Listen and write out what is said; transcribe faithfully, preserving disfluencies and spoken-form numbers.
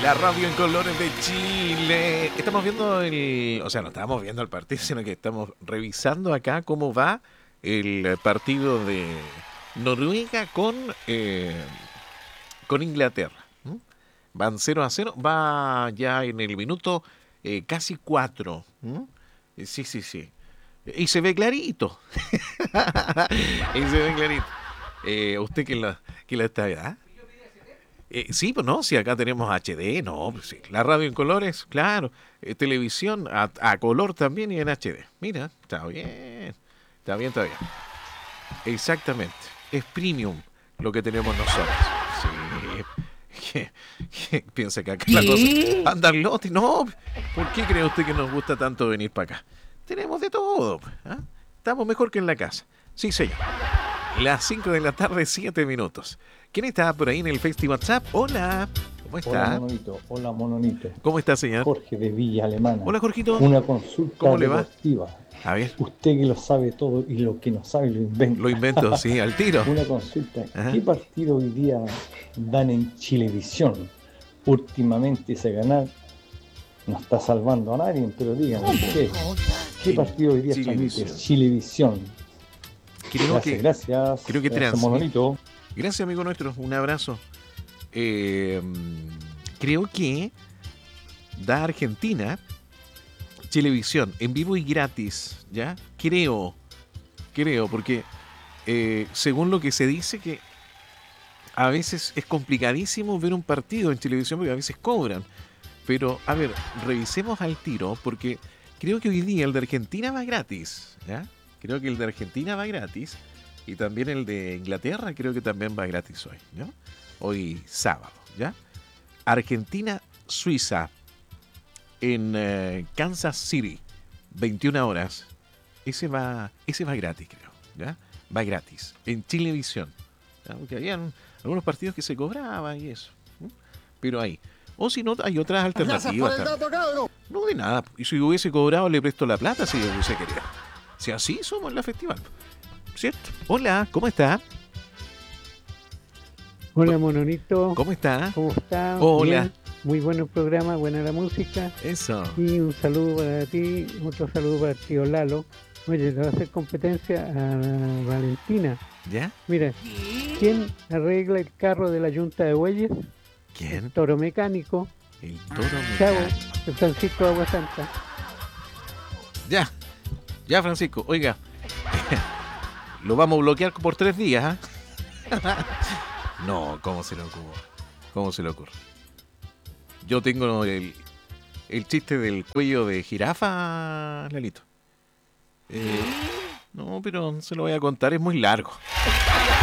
La radio en colores de Chile. Estamos viendo el... O sea, no estamos viendo el partido, sino que estamos revisando acá cómo va el partido de Noruega con, eh, con Inglaterra. ¿Mm? Van cero a cero. Va ya en el minuto eh, casi cuatro. ¿Mm? Sí, sí, sí. Y se ve clarito. Y se ve clarito. Eh, usted que la, que la está... ¿ah? Eh, sí, pues no, si acá tenemos H D, no, pues sí, la radio en colores, claro, eh, televisión a, a color también y en H D. Mira, está bien, está bien, está bien. Exactamente, es premium lo que tenemos nosotros. Sí, ¿qué, qué piensa que acá la cosa anda al lote? No, ¿por qué cree usted que nos gusta tanto venir para acá? Tenemos de todo, ¿ah? Estamos mejor que en la casa. Sí, señor. Las cinco de la tarde, siete minutos. ¿Quién está por ahí en el Festival WhatsApp? Hola, ¿cómo está? Hola, Mononito. Hola, Mononito. ¿Cómo está, señor? Jorge de Villa Alemana. Hola, Jorgito. Una consulta ¿Cómo le va? deportiva. A ver. Usted que lo sabe todo y lo que no sabe lo inventa. Lo invento, sí, al tiro. Una consulta. Ajá. ¿Qué partido hoy día dan en Chilevisión? Últimamente ese ganar no está salvando a nadie, pero díganme, ¿qué? ¿Qué partido hoy día transmite Chilevisión? Creo gracias, que, gracias. Creo que gracias, transmite. Mononito. Gracias, amigo nuestro. Un abrazo. Eh, creo que da Argentina Chilevisión en vivo y gratis, ¿ya? Creo, creo, porque eh, según lo que se dice que a veces es complicadísimo ver un partido en televisión porque a veces cobran. Pero, a ver, revisemos al tiro porque creo que hoy día el de Argentina va gratis, ¿ya? Creo que el de Argentina va gratis. Y también el de Inglaterra creo que también va gratis hoy, ¿no? Hoy sábado, ¿ya? Argentina-Suiza en eh, Kansas City, veintiuna horas. Ese va, ese va gratis, creo, ¿ya? Va gratis, en Chilevisión, ¿ya? Porque habían algunos partidos que se cobraban y eso, ¿no? Pero ahí. O si no, hay otras alternativas. Dato, no de nada. Y si hubiese cobrado, le presto la plata si hubiese querido. Si así somos en la festival. ¿Cierto? Hola, ¿cómo está? Hola, Mononito. ¿Cómo está? ¿Cómo está? Hola. Bien. Muy bueno el programa, buena la música. Eso. Y un saludo para ti, otro saludo para el tío Lalo. Oye, le va a hacer competencia a Valentina. ¿Ya? Mira, ¿quién arregla el carro de la yunta de bueyes? ¿Quién? El toro mecánico. El toro mecánico. Chavo, el Francisco Agua Santa. Ya, ya, Francisco, oiga. Lo vamos a bloquear por tres días, ¿eh? No, ¿cómo se le ocurre? ¿Cómo se le ocurre? Yo tengo el, el chiste del cuello de jirafa, Lalito. Eh, no, pero se lo voy a contar, es muy largo.